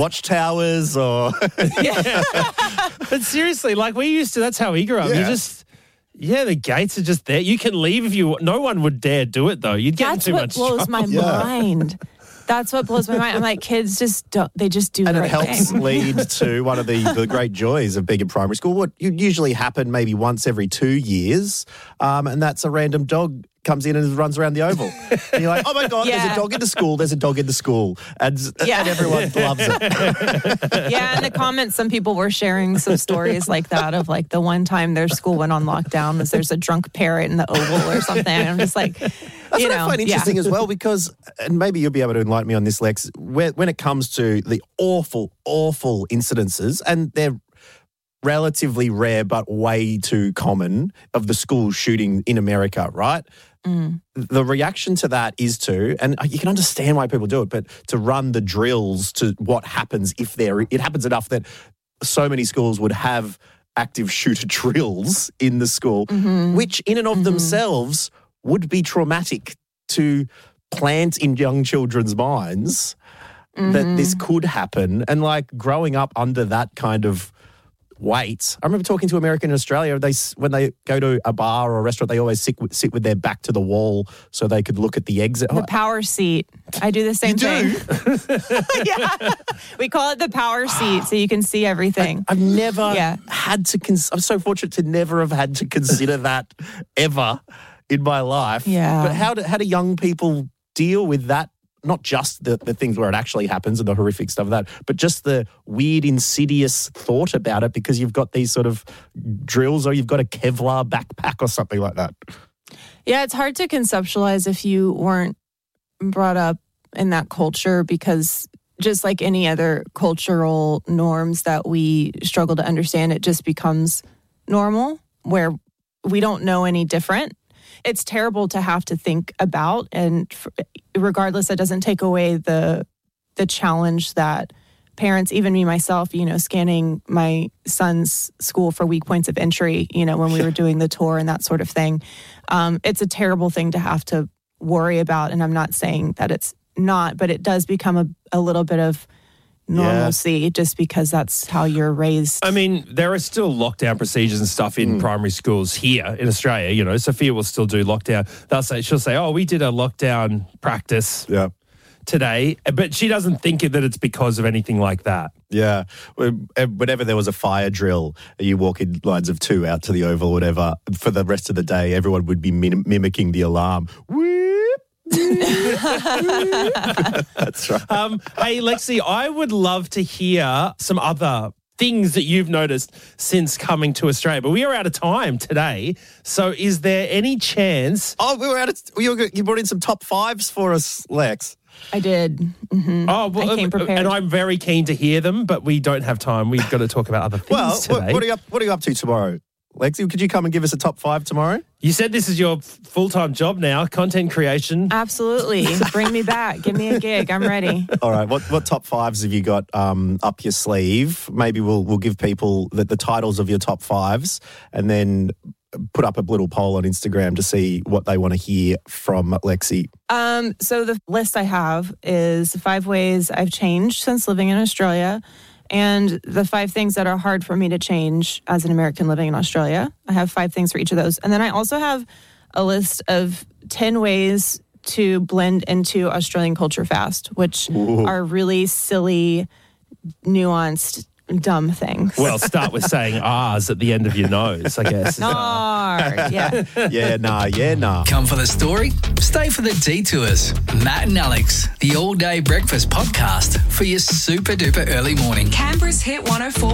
watchtowers or... But seriously, like we used to, that's how we grew up. Yeah. The gates are just there. You can leave if you... No one would dare do it, though. You'd get in too much trouble. That's what blows my mind. That's what blows my mind. I'm like, kids just don't, they just do the right thing. And it helps lead to one of the great joys of being in primary school. What usually happen maybe once every 2 years, and that's a random dog comes in and runs around the oval. And you're like, oh my God, there's a dog in the school, there's a dog in the school. And everyone loves it. Yeah, in the comments, some people were sharing some stories like that of like the one time their school went on lockdown was there's a drunk parrot in the oval or something. And I'm just like, That's what I find interesting as well because, and maybe you'll be able to enlighten me on this, Lex, when it comes to the awful, awful incidences, and they're relatively rare but way too common, of the school shooting in America, right? The reaction to that is and you can understand why people do it, but to run the drills to what happens if it happens enough that so many schools would have active shooter drills in the school, which in and of themselves would be traumatic to plant in young children's minds that this could happen. And like growing up under that kind of weight. I remember talking to American in Australia. When they go to a bar or a restaurant, they always sit with their back to the wall so they could look at the exit. The power seat. I do the same thing. Yeah. We call it the power seat so you can see everything. I've never had to I'm so fortunate to never have had to consider that ever in my life. Yeah. But how do young people deal with that? Not just the things where it actually happens and the horrific stuff of that, but just the weird, insidious thought about it because you've got these sort of drills or you've got a Kevlar backpack or something like that. Yeah, it's hard to conceptualize if you weren't brought up in that culture because just like any other cultural norms that we struggle to understand, it just becomes normal where we don't know any different. It's terrible to have to think about, and regardless, that doesn't take away the challenge that parents, even me myself, scanning my son's school for weak points of entry, when we were doing the tour and that sort of thing. It's a terrible thing to have to worry about, and I'm not saying that it's not, but it does become a little bit of normalcy just because that's how you're raised. I mean, there are still lockdown procedures and stuff in primary schools here in Australia. Sophia will still do lockdown. She'll say, oh, we did a lockdown practice today, but she doesn't think that it's because of anything like that. Yeah. Whenever there was a fire drill, you walk in lines of 2 out to the oval, whatever, for the rest of the day, everyone would be mimicking the alarm. That's right. Hey, Lexi, I would love to hear some other things that you've noticed since coming to Australia, but we are out of time today. So is there any chance... You brought in some top 5s for us, Lex. I did. Mm-hmm. Oh, well, I came prepared. And I'm very keen to hear them, but we don't have time. We've got to talk about other things today. What are you up to tomorrow? Lexi, could you come and give us a top 5 tomorrow? You said this is your full-time job now, content creation. Absolutely. Bring me back. Give me a gig. I'm ready. All right. What top 5s have you got up your sleeve? Maybe we'll give people the titles of your top 5s and then put up a little poll on Instagram to see what they want to hear from Lexi. So the list I have is 5 ways I've changed since living in Australia, and the 5 things that are hard for me to change as an American living in Australia. I have 5 things for each of those. And then I also have a list of 10 ways to blend into Australian culture fast, which are really silly, nuanced, dumb things. Well, start with saying R's at the end of your nose, I guess. Nard, yeah. Yeah, nah. Come for the story, stay for the detours. Matt and Alex, the all-day breakfast podcast for your super-duper early morning. Canberra's Hit 104.